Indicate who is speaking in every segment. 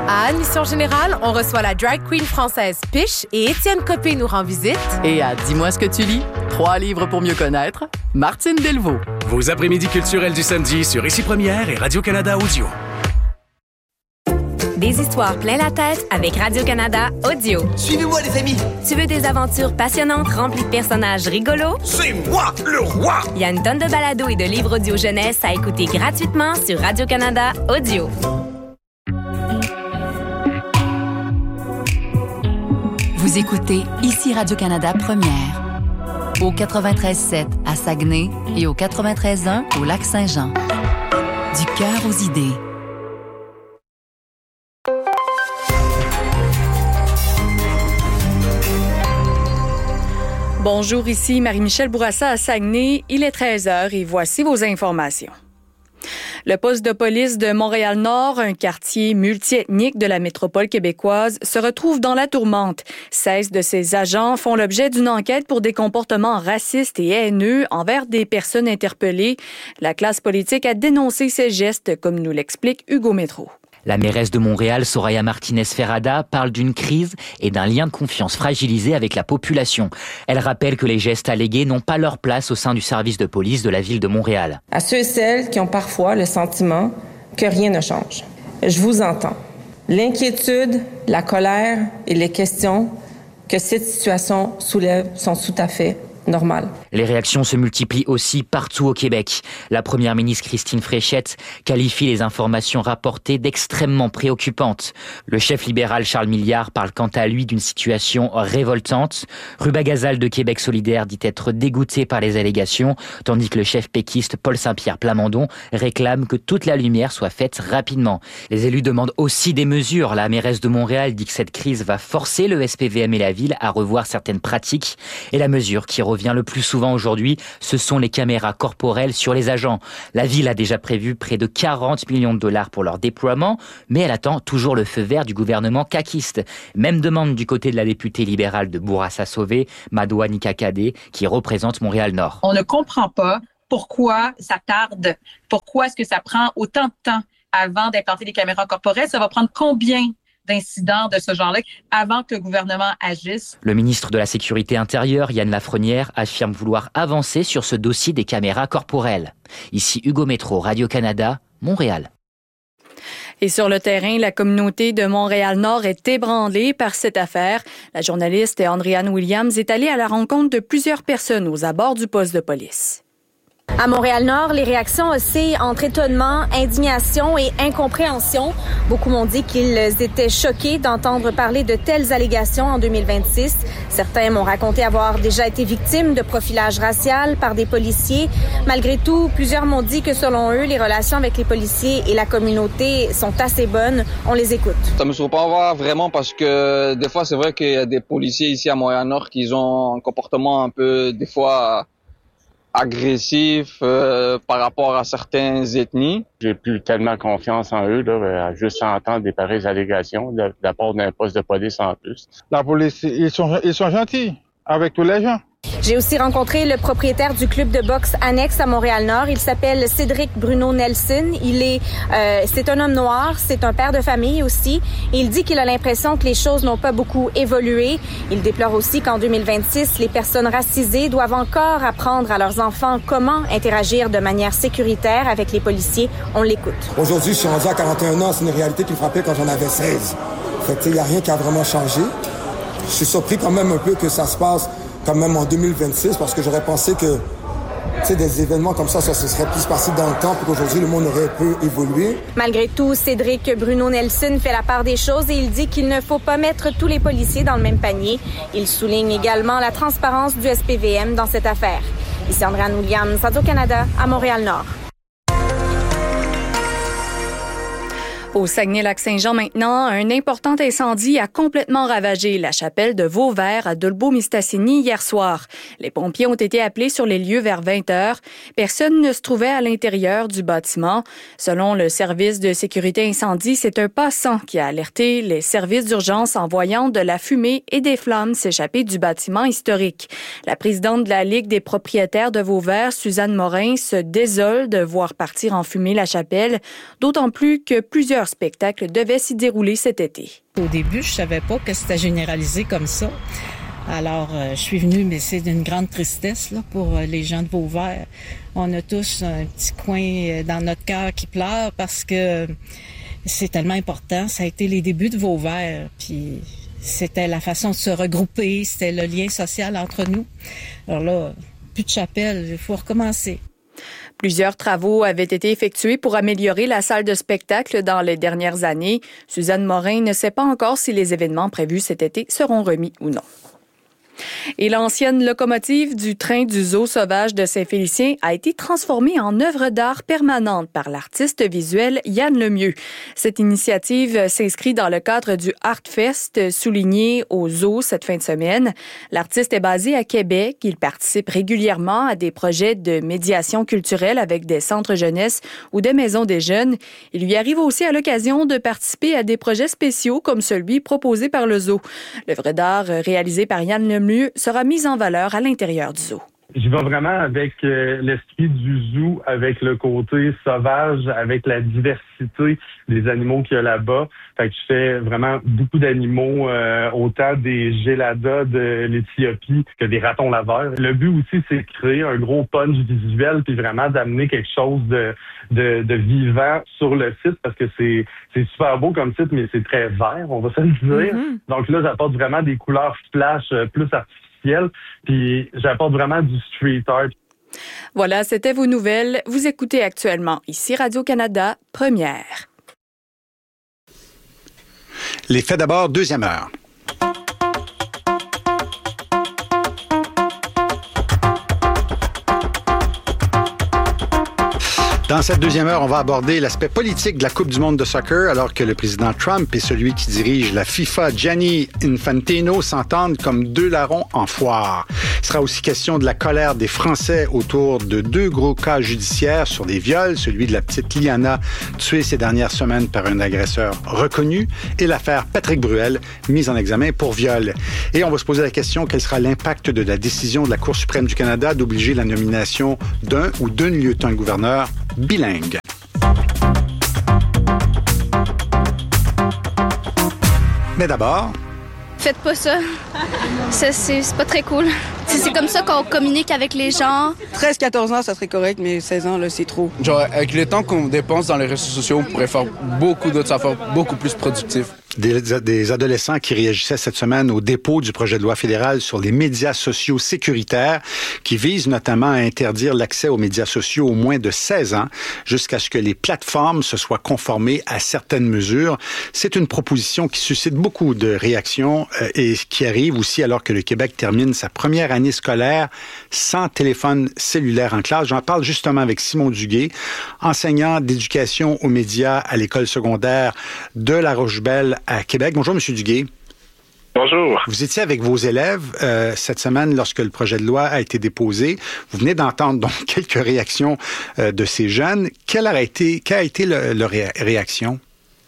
Speaker 1: À Admission Générale, on reçoit la drag queen française Piche et Étienne Copé nous rend visite.
Speaker 2: Et à Dis-moi ce que tu lis, 3 livres pour mieux connaître, Martine Delvaux.
Speaker 3: Vos après-midi culturels du samedi sur Ici Première et Radio-Canada Audio.
Speaker 4: Des histoires plein la tête avec Radio-Canada Audio.
Speaker 5: Suivez-moi, les amis!
Speaker 4: Tu veux des aventures passionnantes remplies de personnages rigolos?
Speaker 5: C'est moi, le roi!
Speaker 4: Il y a une tonne de balados et de livres audio jeunesse à écouter gratuitement sur Radio-Canada Audio.
Speaker 6: Vous écoutez Ici Radio-Canada Première, au 93.7 à Saguenay et au 93.1 au Lac-Saint-Jean. Du cœur aux idées.
Speaker 7: Bonjour, ici Marie-Michel Bourassa à Saguenay. Il est 13h et voici vos informations. Le poste de police de Montréal-Nord, un quartier multiethnique de la métropole québécoise, se retrouve dans la tourmente. 16 de ses agents font l'objet d'une enquête pour des comportements racistes et haineux envers des personnes interpellées. La classe politique a dénoncé ces gestes, comme nous l'explique Hugo Métro.
Speaker 8: La mairesse de Montréal, Soraya Martinez-Ferrada, parle d'une crise et d'un lien de confiance fragilisé avec la population. Elle rappelle que les gestes allégués n'ont pas leur place au sein du service de police de la ville de Montréal.
Speaker 9: À ceux et celles qui ont parfois le sentiment que rien ne change, je vous entends. L'inquiétude, la colère et les questions que cette situation soulève sont tout à fait normales.
Speaker 8: Les réactions se multiplient aussi partout au Québec. La première ministre Christine Fréchette qualifie les informations rapportées d'extrêmement préoccupantes. Le chef libéral Charles Milliard parle quant à lui d'une situation révoltante. Ruba Gazal de Québec solidaire dit être dégoûté par les allégations, tandis que le chef péquiste Paul Saint-Pierre Plamondon réclame que toute la lumière soit faite rapidement. Les élus demandent aussi des mesures. La mairesse de Montréal dit que cette crise va forcer le SPVM et la ville à revoir certaines pratiques. Et la mesure qui revient le plus souvent aujourd'hui, ce sont les caméras corporelles sur les agents. La ville a déjà prévu près de 40 millions de dollars pour leur déploiement, mais elle attend toujours le feu vert du gouvernement caquiste. Même demande du côté de la députée libérale de Bourassa-Sauvé, Madoua Nikakadé, qui représente Montréal-Nord.
Speaker 10: On ne comprend pas pourquoi ça tarde, pourquoi est-ce que ça prend autant de temps avant d'implanter des caméras corporelles. Ça va prendre combien d'incidents de ce genre-là avant que le gouvernement agisse.
Speaker 8: Le ministre de la Sécurité intérieure, Yann Lafrenière, affirme vouloir avancer sur ce dossier des caméras corporelles. Ici Hugo Métro, Radio-Canada, Montréal.
Speaker 7: Et sur le terrain, la communauté de Montréal-Nord est ébranlée par cette affaire. La journaliste Andréane Williams est allée à la rencontre de plusieurs personnes aux abords du poste de police.
Speaker 11: À Montréal-Nord, les réactions oscillent entre étonnement, indignation et incompréhension. Beaucoup m'ont dit qu'ils étaient choqués d'entendre parler de telles allégations en 2026. Certains m'ont raconté avoir déjà été victimes de profilage racial par des policiers. Malgré tout, plusieurs m'ont dit que selon eux, les relations avec les policiers et la communauté sont assez bonnes. On les écoute.
Speaker 12: Ça me surprend pas vraiment parce que des fois, c'est vrai qu'il y a des policiers ici à Montréal-Nord qui ont un comportement un peu, des fois, agressif par rapport à certaines ethnies.
Speaker 13: J'ai plus tellement confiance en eux, là, à juste entendre des pareilles allégations de la part d'un poste de police en plus.
Speaker 14: La police, ils sont gentils avec tous les gens.
Speaker 11: J'ai aussi rencontré le propriétaire du club de boxe annexe à Montréal-Nord. Il s'appelle Cédric Bruno Nelson. C'est un homme noir, c'est un père de famille aussi. Et il dit qu'il a l'impression que les choses n'ont pas beaucoup évolué. Il déplore aussi qu'en 2026, les personnes racisées doivent encore apprendre à leurs enfants comment interagir de manière sécuritaire avec les policiers. On l'écoute.
Speaker 15: Aujourd'hui, je suis rendu à 41 ans. C'est une réalité qui me frappait quand j'en avais 16. Il n'y a rien qui a vraiment changé. Je suis surpris quand même un peu que ça se passe quand même en 2026, parce que j'aurais pensé que des événements comme ça se serait plus passé dans le temps, puis qu'aujourd'hui, le monde aurait un peu évolué.
Speaker 11: Malgré tout, Cédric Bruno Nelson fait la part des choses et il dit qu'il ne faut pas mettre tous les policiers dans le même panier. Il souligne également la transparence du SPVM dans cette affaire. Ici Andréane Williams, Radio-Canada, à Montréal-Nord.
Speaker 7: Au Saguenay-Lac-Saint-Jean maintenant, un important incendie a complètement ravagé la chapelle de Vauvert à Dolbeau-Mistassini hier soir. Les pompiers ont été appelés sur les lieux vers 20h. Personne ne se trouvait à l'intérieur du bâtiment. Selon le service de sécurité incendie, c'est un passant qui a alerté les services d'urgence en voyant de la fumée et des flammes s'échapper du bâtiment historique. La présidente de la Ligue des propriétaires de Vauvert, Suzanne Morin, se désole de voir partir en fumée la chapelle, d'autant plus que plusieurs leur spectacle devait s'y dérouler cet été.
Speaker 16: Au début, je savais pas que c'était généralisé comme ça. Alors, je suis venue, mais c'est d'une grande tristesse là, pour les gens de Vauvert. On a tous un petit coin dans notre cœur qui pleure parce que c'est tellement important. Ça a été les débuts de Vauvert, puis c'était la façon de se regrouper, c'était le lien social entre nous. Alors là, plus de chapelle, il faut recommencer.
Speaker 7: Plusieurs travaux avaient été effectués pour améliorer la salle de spectacle dans les dernières années. Suzanne Morin ne sait pas encore si les événements prévus cet été seront remis ou non. Et l'ancienne locomotive du train du Zoo sauvage de Saint-Félicien a été transformée en œuvre d'art permanente par l'artiste visuel Yann Lemieux. Cette initiative s'inscrit dans le cadre du Artfest souligné au Zoo cette fin de semaine. L'artiste est basé à Québec. Il participe régulièrement à des projets de médiation culturelle avec des centres jeunesse ou des maisons des jeunes. Il lui arrive aussi à l'occasion de participer à des projets spéciaux comme celui proposé par le Zoo. L'œuvre d'art réalisée par Yann Lemieux sera mise en valeur à l'intérieur du zoo.
Speaker 17: Je vais vraiment avec l'esprit du zoo, avec le côté sauvage, avec la diversité des animaux qu'il y a là-bas. Fait que je fais vraiment beaucoup d'animaux, autant des géladas de l'Éthiopie que des ratons laveurs. Le but aussi, c'est de créer un gros punch visuel puis vraiment d'amener quelque chose de vivant sur le site parce que c'est super beau comme site, mais c'est très vert, on va se le dire. Mm-hmm. Donc là, j'apporte vraiment des couleurs flash plus artificielles, puis j'apporte vraiment du street art.
Speaker 7: Voilà, c'était vos nouvelles. Vous écoutez actuellement ici Radio-Canada, première.
Speaker 18: Les faits d'abord, deuxième heure. Dans cette deuxième heure, on va aborder l'aspect politique de la Coupe du monde de soccer alors que le président Trump et celui qui dirige la FIFA, Gianni Infantino, s'entendent comme deux larrons en foire. Il sera aussi question de la colère des Français autour de deux gros cas judiciaires sur des viols, celui de la petite Liana tuée ces dernières semaines par un agresseur reconnu et l'affaire Patrick Bruel mise en examen pour viol. Et on va se poser la question, quel sera l'impact de la décision de la Cour suprême du Canada d'obliger la nomination d'un ou d'une lieutenant-gouverneur bilingue. Mais d'abord...
Speaker 19: Faites pas ça. C'est pas très cool. C'est comme ça qu'on communique avec les gens.
Speaker 20: 13-14 ans, ça serait correct, mais 16 ans, là, c'est trop.
Speaker 21: Genre, avec le temps qu'on dépense dans les réseaux sociaux, on pourrait faire beaucoup d'autres affaires beaucoup plus productives.
Speaker 18: Des adolescents qui réagissaient cette semaine au dépôt du projet de loi fédéral sur les médias sociaux sécuritaires qui vise notamment à interdire l'accès aux médias sociaux aux moins de 16 ans jusqu'à ce que les plateformes se soient conformées à certaines mesures. C'est une proposition qui suscite beaucoup de réactions et qui arrive aussi alors que le Québec termine sa première année scolaire sans téléphone cellulaire en classe. J'en parle justement avec Simon Duguay, enseignant d'éducation aux médias à l'école secondaire de La Rochebelle à Québec. Bonjour, M. Duguay.
Speaker 22: Bonjour.
Speaker 18: Vous étiez avec vos élèves cette semaine lorsque le projet de loi a été déposé. Vous venez d'entendre donc quelques réactions de ces jeunes. Quelle a été leur réaction?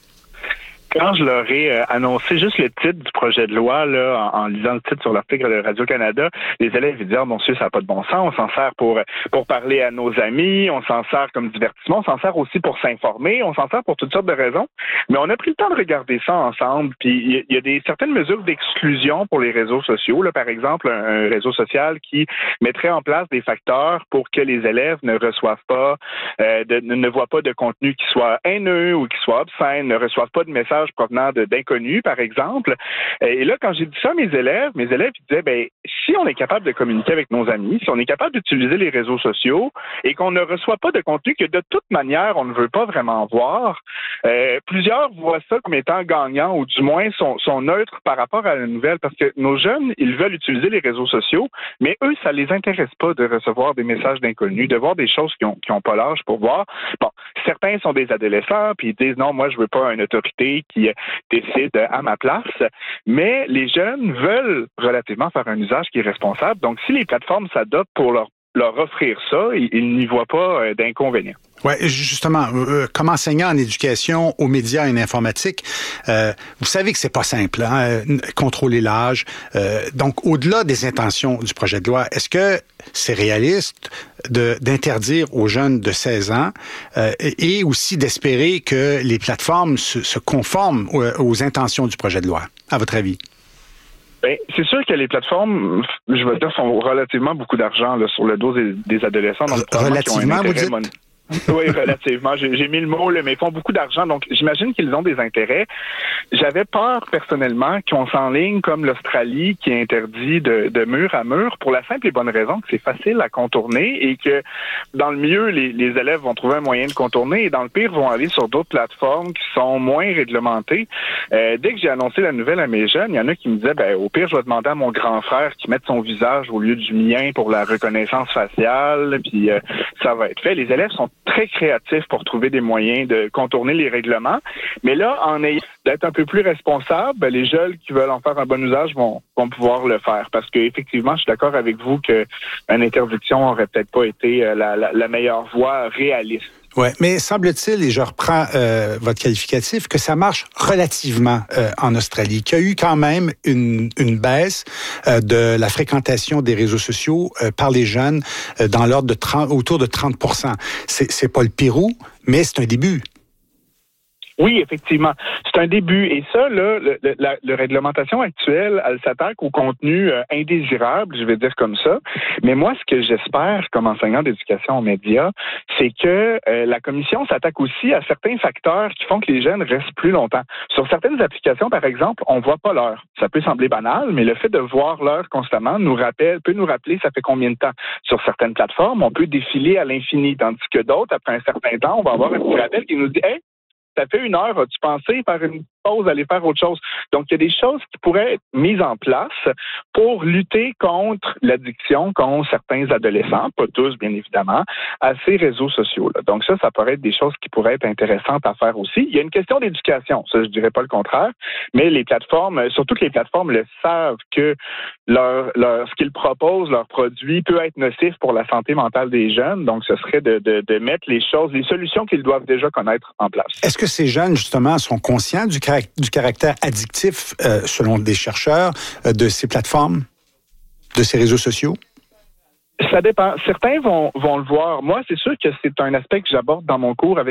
Speaker 22: Quand je leur ai annoncé juste le titre du projet de loi, là, en lisant le titre sur l'article de Radio-Canada, les élèves disaient « Mon Dieu, ça n'a pas de bon sens, on s'en sert pour parler à nos amis, on s'en sert comme divertissement, on s'en sert aussi pour s'informer, on s'en sert pour toutes sortes de raisons. » Mais on a pris le temps de regarder ça ensemble, puis il y a certaines mesures d'exclusion pour les réseaux sociaux. Là, par exemple, un réseau social qui mettrait en place des facteurs pour que les élèves ne reçoivent pas, ne voient pas de contenu qui soit haineux ou qui soit obscène, ne reçoivent pas de messages provenant d'inconnus, par exemple. Et là, quand j'ai dit ça à mes élèves ils disaient, si on est capable de communiquer avec nos amis, si on est capable d'utiliser les réseaux sociaux et qu'on ne reçoit pas de contenu que de toute manière, on ne veut pas vraiment voir, plusieurs voient ça comme étant gagnant ou du moins sont neutres par rapport à la nouvelle parce que nos jeunes, ils veulent utiliser les réseaux sociaux, mais eux, ça les intéresse pas de recevoir des messages d'inconnus, de voir des choses qui ont pas l'âge pour voir. Bon, certains sont des adolescents puis ils disent non, moi, je veux pas une autorité qui décide à ma place, mais les jeunes veulent relativement faire un usage qui est responsable. Donc, si les plateformes s'adoptent pour leur offrir ça, ils n'y voient pas d'inconvénient.
Speaker 18: Oui, justement, comme enseignant en éducation aux médias et en informatique, vous savez que c'est pas simple, hein, contrôler l'âge. Donc, au-delà des intentions du projet de loi, est-ce que c'est réaliste d'interdire aux jeunes de 16 ans et aussi d'espérer que les plateformes se conforment aux intentions du projet de loi, à votre avis?
Speaker 22: Ben, c'est sûr que les plateformes, je veux dire, font relativement beaucoup d'argent là, sur le dos des adolescents. Donc,
Speaker 18: relativement, vous dites?
Speaker 22: Oui, relativement. J'ai mis le mot, là, mais ils font beaucoup d'argent. Donc, j'imagine qu'ils ont des intérêts. J'avais peur, personnellement, qu'on s'enligne comme l'Australie, qui interdit de mur à mur, pour la simple et bonne raison que c'est facile à contourner et que, dans le mieux, les élèves vont trouver un moyen de contourner et, dans le pire, vont aller sur d'autres plateformes qui sont moins réglementées. Dès que j'ai annoncé la nouvelle à mes jeunes, il y en a qui me disaient, au pire, je vais demander à mon grand frère qui mette son visage au lieu du mien pour la reconnaissance faciale, puis ça va être fait. Les élèves sont très créatifs pour trouver des moyens de contourner les règlements. Mais là, en ayant d'être un peu plus responsable, les jeunes qui veulent en faire un bon usage vont pouvoir le faire. Parce que effectivement, je suis d'accord avec vous que une interdiction aurait peut-être pas été la meilleure voie réaliste.
Speaker 18: Oui, mais semble-t-il, et je reprends votre qualificatif, que ça marche relativement en Australie, qu'il y a eu quand même une baisse de la fréquentation des réseaux sociaux par les jeunes dans l'ordre de autour de 30%. C'est pas le Pérou, mais c'est un début.
Speaker 22: Oui, effectivement. C'est un début. Et ça, là, la réglementation actuelle, elle s'attaque au contenu indésirable, je vais dire comme ça. Mais moi, ce que j'espère comme enseignant d'éducation aux médias, c'est que la commission s'attaque aussi à certains facteurs qui font que les jeunes restent plus longtemps. Sur certaines applications, par exemple, on voit pas l'heure. Ça peut sembler banal, mais le fait de voir l'heure constamment peut nous rappeler ça fait combien de temps. Sur certaines plateformes, on peut défiler à l'infini, tandis que d'autres, après un certain temps, on va avoir un petit rappel qui nous dit « Hey, ça fait 1 heure, as-tu pensé faire une pause, aller faire autre chose? » Donc, il y a des choses qui pourraient être mises en place pour lutter contre l'addiction qu'ont certains adolescents, pas tous bien évidemment, à ces réseaux sociaux-là. Donc ça pourrait être des choses qui pourraient être intéressantes à faire aussi. Il y a une question d'éducation, ça je dirais pas le contraire, mais les plateformes, surtout que les plateformes le savent que ce qu'ils proposent, leur produit peut être nocif pour la santé mentale des jeunes. Donc ce serait de mettre les solutions qu'ils doivent déjà connaître en place.
Speaker 18: Est-ce que ces jeunes, justement, sont conscients du caractère addictif, selon des chercheurs, de ces plateformes, de ces réseaux sociaux?
Speaker 22: Ça dépend. Certains vont le voir. Moi, c'est sûr que c'est un aspect que j'aborde dans mon cours avec